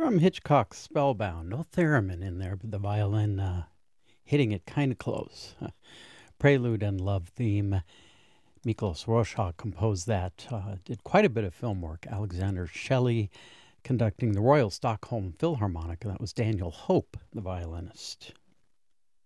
From Hitchcock's Spellbound. No theremin in there, but the violin hitting it kind of close. Prelude and Love theme. Miklos Rozsa composed that. Did quite a bit of film work. Alexander Shelley conducting the Royal Stockholm Philharmonic. That was Daniel Hope, the violinist.